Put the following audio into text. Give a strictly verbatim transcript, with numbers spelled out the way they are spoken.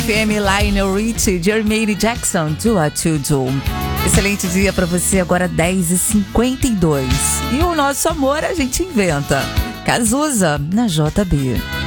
F M, Lionel Richie, Jermaine Jackson, Do a To Do. Excelente dia pra você, agora dez e cinquenta e dois. E o nosso amor a gente inventa. Cazuza, na J B.